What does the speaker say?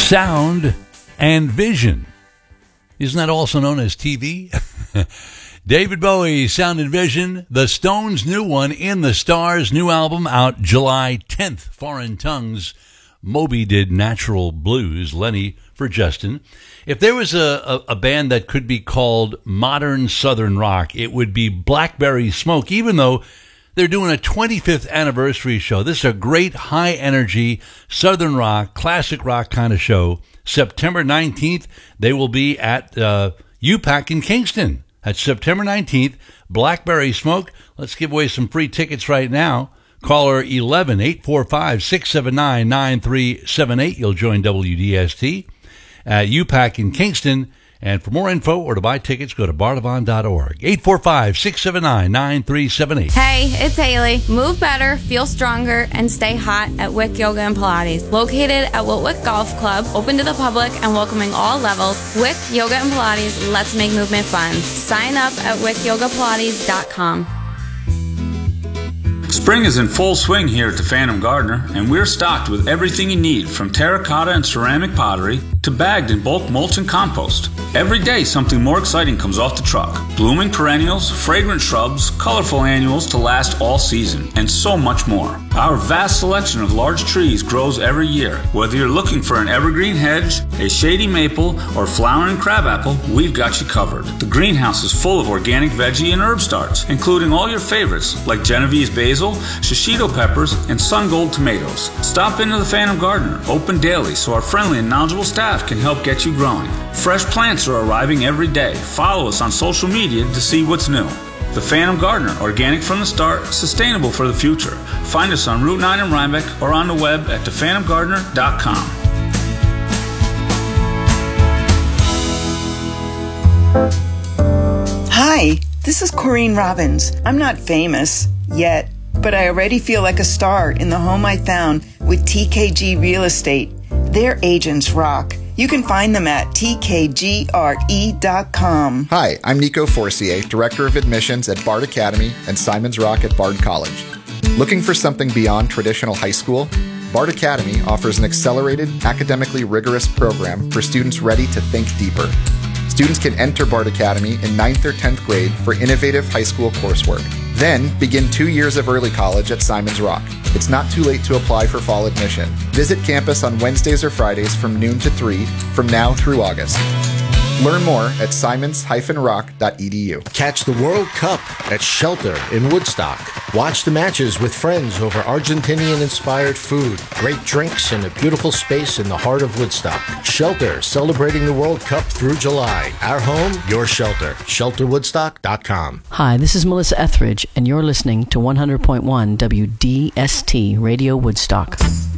sound, and vision. Isn't that also known as TV? David Bowie, Sound and Vision, the Stones' new one, In the Stars, new album out July 10th. Foreign Tongues, Moby did Natural Blues, Lenny for Justin. If there was a band that could be called modern Southern rock, it would be Blackberry Smoke, even though they're doing a 25th anniversary show. This is a great high-energy Southern rock, classic rock kind of show. September 19th, they will be at UPAC in Kingston. That's September 19th, Blackberry Smoke. Let's give away some free tickets right now. Caller 11-845-679-9378. You'll join WDST at UPAC in Kingston. And for more info or to buy tickets, go to bardavon.org. 845-679-9378. Hey, it's Haley. Move better, feel stronger, and stay hot at Wick Yoga and Pilates. Located at Wiltwick Golf Club, open to the public and welcoming all levels, Wick Yoga and Pilates, let's make movement fun. Sign up at wickyogapilates.com. Spring is in full swing here at the Phantom Gardener, and we're stocked with everything you need, from terracotta and ceramic pottery to bagged and bulk mulch and compost. Every day something more exciting comes off the truck. Blooming perennials, fragrant shrubs, colorful annuals to last all season, and so much more. Our vast selection of large trees grows every year. Whether you're looking for an evergreen hedge, a shady maple, or flowering crabapple, we've got you covered. The greenhouse is full of organic veggie and herb starts, including all your favorites like Genovese basil, shishito peppers, and sun gold tomatoes. Stop into the Phantom Gardener, open daily so our friendly and knowledgeable staff can help get you growing. Fresh plants are arriving every day. Follow us on social media to see what's new. The Phantom Gardener, organic from the start, sustainable for the future. Find us on Route 9 in Rhinebeck or on the web at thephantomgardener.com. Hi, this is Corrine Robbins. I'm not famous yet, but I already feel like a star in the home I found with TKG Real Estate. Their agents rock. You can find them at tkgre.com. Hi, I'm Nico Forcier, Director of Admissions at Bard Academy and Simon's Rock at Bard College. Looking for something beyond traditional high school? Bard Academy offers an accelerated, academically rigorous program for students ready to think deeper. Students can enter Bard Academy in 9th or 10th grade for innovative high school coursework. Then begin 2 years of early college at Simon's Rock. It's not too late to apply for fall admission. Visit campus on Wednesdays or Fridays from noon to 3 from now through August. Learn more at simons-rock.edu. Catch the World Cup at Shelter in Woodstock. Watch the matches with friends over Argentinian-inspired food, great drinks, and a beautiful space in the heart of Woodstock. Shelter, celebrating the World Cup through July. Our home, your shelter. ShelterWoodstock.com. Hi, this is Melissa Etheridge, and you're listening to 100.1 WDST Radio Woodstock.